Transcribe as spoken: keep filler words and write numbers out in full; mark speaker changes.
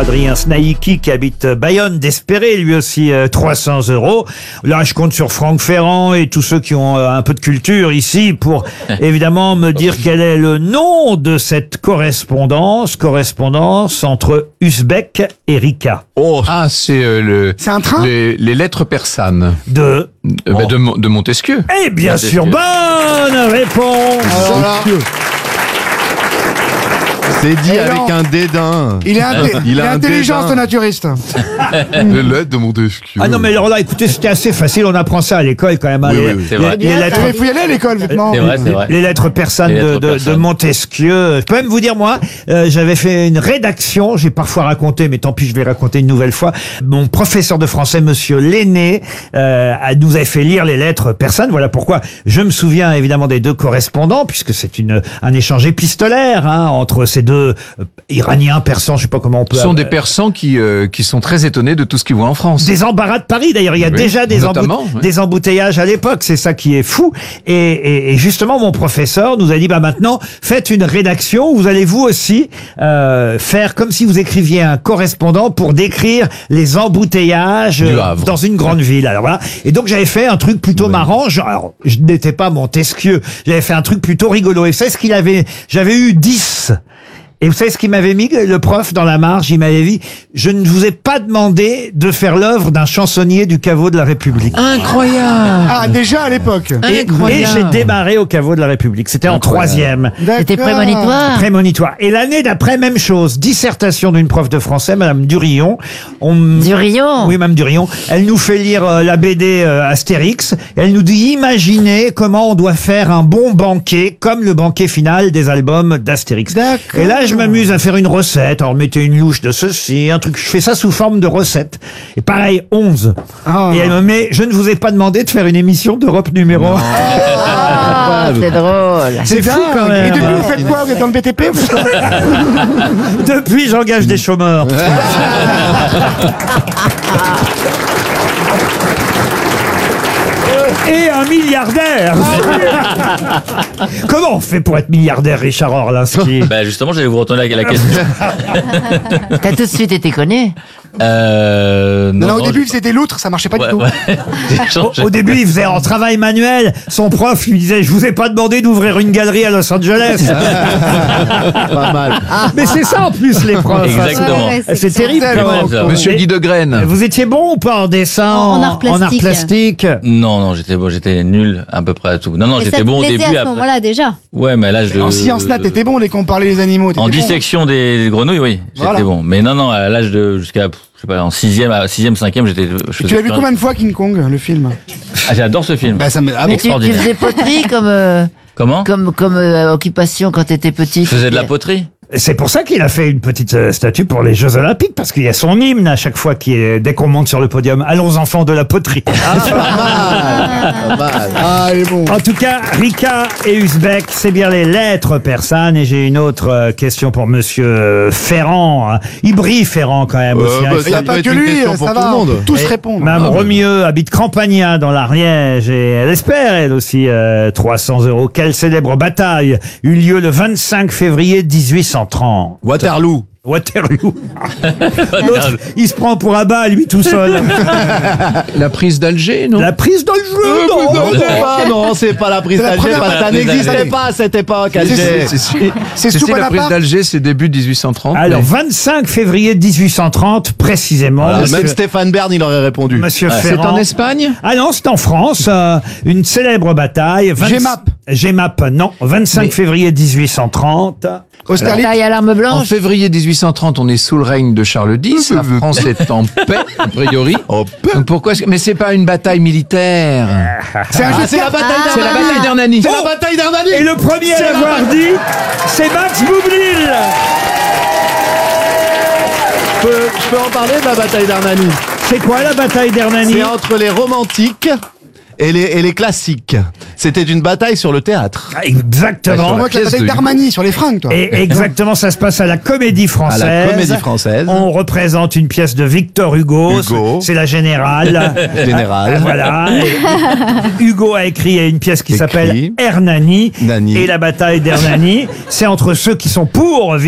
Speaker 1: Adrien Snaïki qui habite Bayonne, d'espérer lui aussi euh, trois cents euros. Là, je compte sur Franck Ferrand et tous ceux qui ont euh, un peu de culture ici pour évidemment me dire quel est le nom de cette correspondance, correspondance entre Uzbek et Rika.
Speaker 2: Oh, ah, c'est euh, le.
Speaker 3: C'est un train
Speaker 2: les, les lettres persanes.
Speaker 1: De
Speaker 2: Euh, bah, de, Mon- de Montesquieu.
Speaker 1: Eh bien sûr, bonne réponse.
Speaker 3: Alors là,
Speaker 4: C'est dit
Speaker 3: Et
Speaker 4: avec
Speaker 3: non.
Speaker 4: un dédain.
Speaker 3: il est, inté-
Speaker 4: Il
Speaker 3: il
Speaker 4: a
Speaker 3: est
Speaker 4: un
Speaker 3: intelligent,
Speaker 4: dédain.
Speaker 3: ce naturiste.
Speaker 4: Les lettres de Montesquieu.
Speaker 1: Ah non, mais alors là, écoutez, c'était assez facile. On apprend ça à l'école quand même. hein,
Speaker 4: Oui,
Speaker 1: les,
Speaker 4: oui, oui.
Speaker 5: C'est
Speaker 1: les-
Speaker 5: vrai.
Speaker 1: les lettres.
Speaker 3: Il faut y aller à l'école, maintenant.
Speaker 5: C'est vrai, c'est vrai.
Speaker 1: Les lettres persanes
Speaker 5: Les lettres
Speaker 1: de, de,
Speaker 5: persanes.
Speaker 1: de Montesquieu. Je peux même vous dire, moi, euh, j'avais fait une rédaction, j'ai parfois raconté, mais tant pis, je vais raconter une nouvelle fois. Mon professeur de français, monsieur Lenné, euh, a- nous avait fait lire les lettres persanes. Voilà pourquoi je me souviens évidemment des deux correspondants, puisque c'est une un échange épistolaire hein, entre ces deux euh, Iraniens, Persans, je sais pas comment on peut...
Speaker 2: Ce sont
Speaker 1: euh,
Speaker 2: des Persans qui, euh, qui sont très étonnés de tout ce qu'ils voient en France.
Speaker 1: Des embarras de Paris, d'ailleurs, il y a
Speaker 2: Oui,
Speaker 1: déjà des,
Speaker 2: notamment,
Speaker 1: embout-
Speaker 2: oui.
Speaker 1: des embouteillages à l'époque, c'est ça qui est fou. Et, et, et justement, mon professeur nous a dit, bah maintenant, faites une rédaction où vous allez vous aussi euh, faire comme si vous écriviez un correspondant pour décrire les embouteillages
Speaker 2: Du
Speaker 1: euh,
Speaker 2: Havre.
Speaker 1: dans une grande ville. Alors voilà. Et donc j'avais fait un truc plutôt marrant. Genre, alors, je n'étais pas Montesquieu, j'avais fait un truc plutôt rigolo. Et vous savez ce qu'il avait? J'avais eu dix. Et vous savez ce qu'il m'avait mis, le prof, dans la marge? Il m'avait dit, je ne vous ai pas demandé de faire l'œuvre d'un chansonnier du caveau de la République.
Speaker 5: Incroyable.
Speaker 3: Ah, déjà à l'époque.
Speaker 1: Et, et j'ai démarré au caveau de la République. C'était en
Speaker 2: Incroyable.
Speaker 1: troisième.
Speaker 6: C'était
Speaker 3: D'accord.
Speaker 6: prémonitoire.
Speaker 1: Prémonitoire. Et l'année d'après, même chose. Dissertation d'une prof de français, Madame Durillon. On...
Speaker 6: Du rayon.
Speaker 1: Oui, Mme Durillon. Elle nous fait lire euh, la B D euh, Astérix. Elle nous dit, imaginez comment on doit faire un bon banquet, comme le banquet final des albums d'Astérix.
Speaker 3: D'accord.
Speaker 1: Et là, je m'amuse à faire une recette. Alors, mettez une louche de ceci, un truc. Je fais ça sous forme de recette. Et pareil, onze.
Speaker 3: Ah.
Speaker 1: Et elle me met, je ne vous ai pas demandé de faire une émission d'Europe numéro un.
Speaker 6: Ah, c'est drôle.
Speaker 1: C'est fou
Speaker 3: dingue.
Speaker 1: quand même.
Speaker 3: Et depuis, vous faites quoi? Vous êtes dans le B T P? Vous faites quoi?
Speaker 1: Depuis, j'engage des chômeurs. Et un milliardaire. Comment on fait pour être milliardaire, Richard Orlinski?
Speaker 5: Bah justement, j'allais vous retourner la, la question.
Speaker 6: T'as tout de suite été connu.
Speaker 5: Euh,
Speaker 3: Non, non, au
Speaker 5: non,
Speaker 3: début, c'était l'outre, ça marchait pas
Speaker 5: Ouais,
Speaker 3: du tout.
Speaker 5: ouais. J'ai
Speaker 1: Au,
Speaker 5: changé.
Speaker 1: au début, il faisait en travail manuel. Son prof lui disait, je vous ai pas demandé d'ouvrir une galerie à Los Angeles.
Speaker 4: Pas mal.
Speaker 1: Mais c'est ça en plus, les profs.
Speaker 5: Exactement.
Speaker 7: Ouais, ouais,
Speaker 1: C'est terrible quand
Speaker 3: tellement
Speaker 1: même.
Speaker 5: con.
Speaker 2: Monsieur
Speaker 1: Et-
Speaker 2: Guy de Graine.
Speaker 1: Vous étiez bon ou pas en dessin,
Speaker 7: En- en art plastique.
Speaker 1: plastique
Speaker 5: Non, non, j'étais bon, j'étais nul à peu près à tout. Non, non,
Speaker 7: Mais
Speaker 5: j'étais
Speaker 7: ça te
Speaker 5: bon au
Speaker 7: plaisait
Speaker 5: début.
Speaker 7: à ce
Speaker 5: après-
Speaker 7: moment-là déjà.
Speaker 5: Ouais, mais là je.
Speaker 3: En sciences nat, t'étais bon dès qu'on parlait des animaux. t'étais
Speaker 5: En
Speaker 3: bon.
Speaker 5: dissection des grenouilles, oui, j'étais
Speaker 3: Voilà.
Speaker 5: bon. Mais non, non, à l'âge de jusqu'à, je sais pas, en sixième, à sixième, cinquième, j'étais. je
Speaker 3: Et
Speaker 5: faisais
Speaker 3: tu l'as vu
Speaker 5: plus
Speaker 3: combien
Speaker 5: rien.
Speaker 3: de fois, King Kong, le film?
Speaker 5: Ah, j'adore ce film.
Speaker 3: Bah, ça me. Ah bon.
Speaker 6: Et tu, tu
Speaker 5: Extraordinaire.
Speaker 6: faisais poterie comme, euh,
Speaker 5: Comment
Speaker 6: comme, comme euh, occupation quand t'étais petit.
Speaker 5: Je faisais de la poterie.
Speaker 1: C'est pour ça qu'il a fait une petite euh, statue pour les Jeux Olympiques, parce qu'il y a son hymne à chaque fois qui est, dès qu'on monte sur le podium. Allons enfants de la poterie.
Speaker 4: Pas mal.
Speaker 3: Ah, il est bon.
Speaker 1: En tout cas, Rika et Uzbek, c'est bien les lettres persanes. Et j'ai une autre euh, question pour Monsieur euh, Ferrand. hein. Il brille Ferrand quand même
Speaker 4: Euh,
Speaker 1: aussi. hein.
Speaker 4: bah,
Speaker 3: Il n'y a
Speaker 4: Ça
Speaker 3: pas
Speaker 4: peut
Speaker 3: que
Speaker 4: être une
Speaker 3: lui,
Speaker 4: question pour
Speaker 3: ça
Speaker 4: tout
Speaker 3: va.
Speaker 4: le monde.
Speaker 3: On peut tous
Speaker 1: Et
Speaker 3: répondre.
Speaker 1: Mme
Speaker 4: Ah, bah.
Speaker 1: Romieux habite Campagna dans l'Ariège et elle espère, elle aussi, euh, trois cents euros. Quelle célèbre bataille eut lieu le vingt-cinq février mille huit cent trente?
Speaker 4: Waterloo.
Speaker 1: Waterloo. L'autre, il se prend pour un bas, lui, tout seul.
Speaker 2: La prise d'Alger, non?
Speaker 1: La prise de jeu,
Speaker 4: Euh,
Speaker 1: non,
Speaker 4: non,
Speaker 1: non.
Speaker 4: c'est pas, non, c'est pas la prise
Speaker 3: C'est la
Speaker 4: d'Alger,
Speaker 3: première
Speaker 4: parce que ça
Speaker 5: prise
Speaker 4: n'existait
Speaker 5: d'Alger.
Speaker 4: pas à cette époque,
Speaker 3: C'est-
Speaker 4: Alger.
Speaker 3: c'est-
Speaker 2: Si,
Speaker 3: C'est
Speaker 2: si,
Speaker 3: sous
Speaker 2: la prise
Speaker 3: Bonaparte.
Speaker 2: d'Alger, c'est début dix-huit cent trente.
Speaker 1: Alors,
Speaker 2: mais-
Speaker 1: vingt-cinq février mille huit cent trente, précisément.
Speaker 4: Voilà,
Speaker 1: monsieur,
Speaker 4: même Stéphane Bern, il aurait répondu.
Speaker 1: monsieur
Speaker 5: Ouais.
Speaker 2: c'est
Speaker 1: Ferrand.
Speaker 2: en Espagne?
Speaker 1: Ah non, c'est en France. euh, une célèbre bataille. vingt-
Speaker 3: G M A P.
Speaker 1: G M A P, non. vingt-cinq février mille huit cent trente.
Speaker 3: Austerlitz.
Speaker 6: Taille à l'arme
Speaker 2: En
Speaker 6: blanche.
Speaker 2: février mille huit cent trente, on est sous le règne de Charles X. La France est en paix, a priori.
Speaker 4: Oh,
Speaker 2: Donc pourquoi est-ce que... Mais c'est pas une bataille militaire.
Speaker 3: C'est un jeu
Speaker 4: Ah,
Speaker 3: de
Speaker 4: c'est la
Speaker 3: cartes.
Speaker 4: bataille
Speaker 2: C'est la
Speaker 4: d'Hernani.
Speaker 2: bataille d'Hernani.
Speaker 4: C'est la bataille d'Hernani.
Speaker 1: Et le premier à l'avoir dit, c'est Max Boublil.
Speaker 4: Je peux, je peux en parler de la bataille d'Hernani.
Speaker 1: C'est quoi la bataille d'Hernani?
Speaker 4: C'est entre les romantiques et les, et les classiques. C'était une bataille sur le théâtre.
Speaker 1: Ah, Exactement.
Speaker 3: Moi, que la
Speaker 2: pièce
Speaker 3: bataille
Speaker 2: de-
Speaker 3: d'Armani sur les fringues, toi.
Speaker 1: Et exactement, ça se passe à la Comédie
Speaker 4: À
Speaker 1: Française.
Speaker 4: la Comédie Française.
Speaker 1: On représente une pièce de Victor Hugo.
Speaker 4: Hugo.
Speaker 1: C'est la Générale.
Speaker 4: Générale.
Speaker 1: Ah, voilà. Et Hugo a écrit une pièce qui
Speaker 4: Écrit.
Speaker 1: s'appelle Hernani.
Speaker 4: Nani.
Speaker 1: Et la bataille d'Hernani, c'est entre ceux qui sont pour